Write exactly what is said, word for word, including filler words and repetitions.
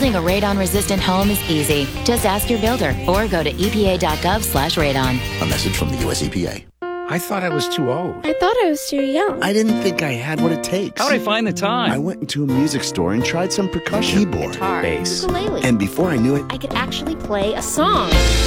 Building a radon-resistant home is easy. Just ask your builder or go to epa.gov slash radon. A message from the U S E P A. I thought I was too old. I thought I was too young. I didn't think I had what it takes. How'd I find the time? I went into a music store and tried some percussion. Keyboard. Guitar. Bass. Ukulele. And before I knew it, I could actually play a song.